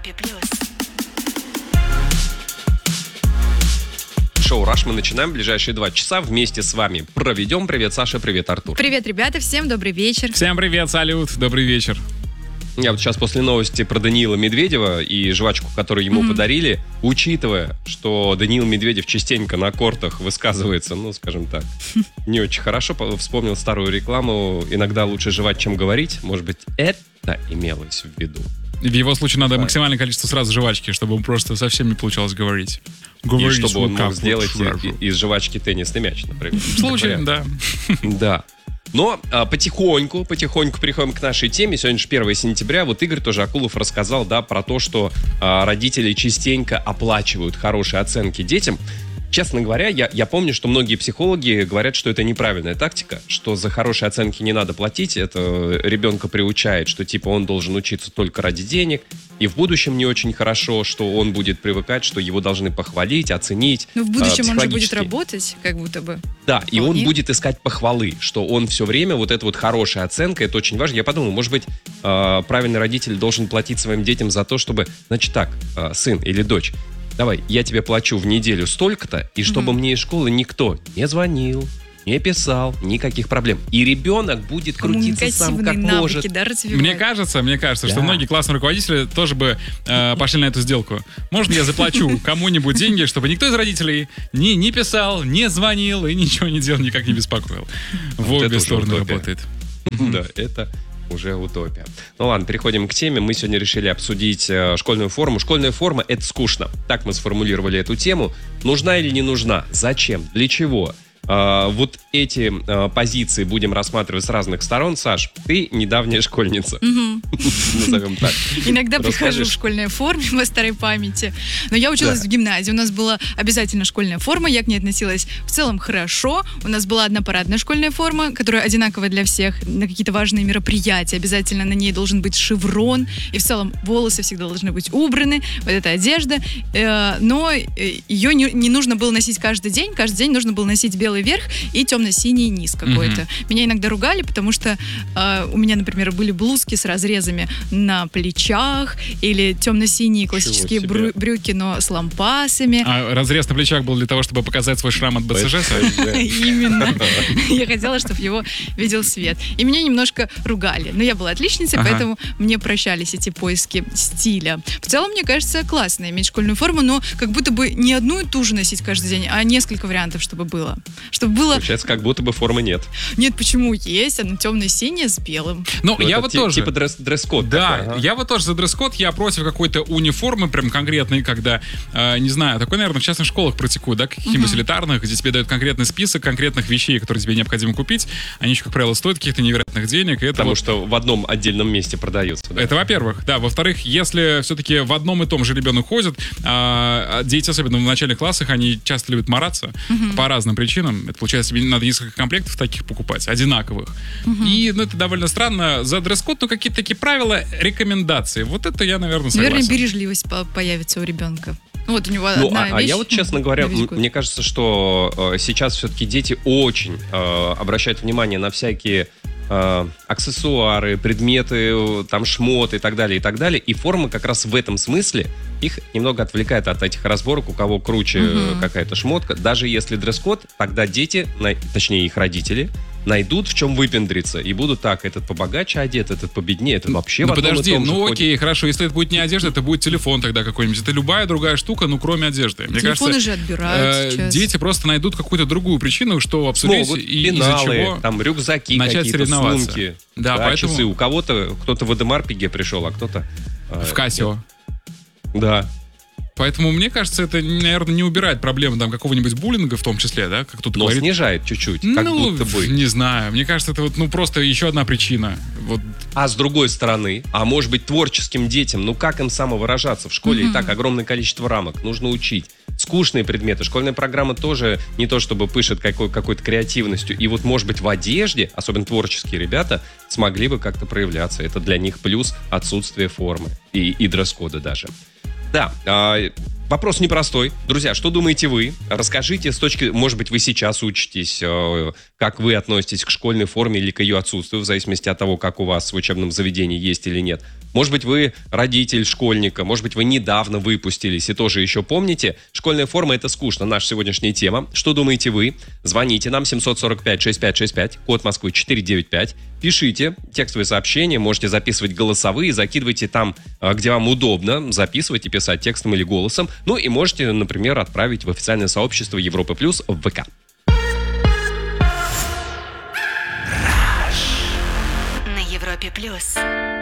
Европе+. Шоу «Раш» мы начинаем. Ближайшие 2 часа вместе с вами проведем. Привет, Саша, привет, Артур. Привет, ребята, всем добрый вечер. Всем привет, салют, добрый вечер. Я вот сейчас после новости про Даниила Медведева и жвачку, которую ему подарили, учитывая, что Даниил Медведев частенько на кортах высказывается, ну, скажем так, не очень хорошо, вспомнил старую рекламу «Иногда лучше жевать, чем говорить». Может быть, это имелось в виду? В его случае надо максимальное количество сразу жвачки, чтобы просто совсем не получалось говорить. И чтобы он мог сделать из жвачки теннисный мяч, например. В случае, да. Да. Но потихоньку переходим к нашей теме. Сегодня же 1 сентября. Вот Игорь тоже Акулов рассказал, да, про то, что родители частенько оплачивают хорошие оценки детям. Честно говоря, я помню, что многие психологи говорят, что это неправильная тактика, что за хорошие оценки не надо платить. Это ребенка приучает, что типа он должен учиться только ради денег. И в будущем не очень хорошо, что он будет привыкать, что его должны похвалить, оценить. Но в будущем он же будет работать, как будто бы. Да, и он будет искать похвалы, что он все время, вот эта вот хорошая оценка, это очень важно. Я подумал, может быть, правильный родитель должен платить своим детям за то, чтобы, значит так, сын или дочь, давай, я тебе плачу в неделю столько-то, и чтобы мне из школы никто не звонил, не писал, никаких проблем. И ребенок будет крутиться сам как может. Да, мне кажется, что многие классные руководители тоже бы пошли на эту сделку. Можно я заплачу кому-нибудь деньги, чтобы никто из родителей не писал, не звонил и ничего не делал, никак не беспокоил. В обе стороны работает. Да, это уже утопия. Ну ладно, переходим к теме. Мы сегодня решили обсудить школьную форму. Школьная форма — это скучно. Так мы сформулировали эту тему. Нужна или не нужна? Зачем? Для чего? Вот эти позиции будем рассматривать с разных сторон. Саш, ты недавняя школьница. Назовем так. Иногда прихожу в школьной форме по старой памяти. Но я училась в гимназии. У нас была обязательно школьная форма. Я к ней относилась в целом хорошо. У нас была одна парадная школьная форма, которая одинаковая для всех. На какие-то важные мероприятия обязательно на ней должен быть шеврон. И в целом волосы всегда должны быть убраны. Вот эта одежда. Но ее не нужно было носить каждый день. Каждый день нужно было носить белый верх и темно-синий низ какой-то. Меня иногда ругали, потому что у меня, например, были блузки с разрезами на плечах или темно-синие классические брюки, но с лампасами. А разрез на плечах был для того, чтобы показать свой шрам от БЦЖ? Именно. Я хотела, чтобы его видел свет. И меня немножко ругали. Но я была отличницей, поэтому мне прощались эти поиски стиля. В целом, мне кажется, классно иметь школьную форму, но как будто бы не одну и ту же носить каждый день, а несколько вариантов, чтобы было. Получается, как будто бы формы нет. Нет, почему есть? Она темно-синяя с белым. Ну, я вот тоже. Типа дресс-код. Да, я вот тоже за дресс-код. Я против какой-то униформы прям конкретной, когда, не знаю, такой, наверное, в частных школах практикуют, да, каких-нибудь элитарных, где тебе дают конкретный список конкретных вещей, которые тебе необходимо купить. Они еще, как правило, стоят каких-то невероятных денег. Потому что в одном отдельном месте продаются. Да? Это, во-первых. Да, во-вторых, если все-таки в одном и том же ребенок ходит, дети, особенно в начальных классах, они часто любят мараться по разным причинам. Это получается, тебе надо несколько комплектов таких покупать, одинаковых. И, это довольно странно. За дресс-код, какие-то такие правила, рекомендации. Вот это я, наверное, согласен. Наверное, бережливость появится у ребенка. Вот у него одна вещь. Я вот, честно говоря, мне кажется, что сейчас все-таки дети очень обращают внимание на всякие аксессуары, предметы, там, шмоты и так далее, и так далее. И форма как раз в этом смысле их немного отвлекает от этих разборок, у кого круче какая-то шмотка. Даже если дресс-код, тогда дети, точнее их родители, найдут, в чем выпендриться. И будут так, этот побогаче одет, этот победнее, этот вообще в одном подожди, и том же окей, ходит. хорошо, если это будет не одежда, это будет телефон тогда какой-нибудь. Это любая другая штука, кроме одежды. Мне телефоны кажется, же отбирают сейчас. Дети просто найдут какую-то другую причину, что обсудить и из-за чего там рюкзаки начать какие-то, соревноваться. сумки, да, поэтому... часы. У кого-то, кто-то в АДМАР-пиге пришел, а кто-то... в Кассио. Да. Поэтому, мне кажется, это, наверное, не убирает проблемы там какого-нибудь буллинга, в том числе, да, как кто-то говорит. Но снижает чуть-чуть, как будто бы. Не знаю. Мне кажется, это просто еще одна причина. А с другой стороны, может быть, творческим детям, как им самовыражаться? В школе и так огромное количество рамок, нужно учить. Скучные предметы. Школьная программа тоже не то чтобы пышет какой-то креативностью. И может быть, в одежде, особенно творческие ребята, смогли бы как-то проявляться. Это для них плюс отсутствие формы и дресс-кода даже. Да, Вопрос непростой. Друзья, что думаете вы? Расскажите с точки... Может быть, вы сейчас учитесь, как вы относитесь к школьной форме или к ее отсутствию, в зависимости от того, как у вас в учебном заведении есть или нет. Может быть, вы родитель школьника, может быть, вы недавно выпустились и тоже еще помните. Школьная форма — это скучно. Наша сегодняшняя тема. Что думаете вы? Звоните нам 745-6565, код Москвы 495. Пишите текстовые сообщения, можете записывать голосовые, закидывайте там, где вам удобно, записывать и писать текстом или голосом. Ну и можете, например, отправить в официальное сообщество Европы Плюс в ВК. На Европе Плюс.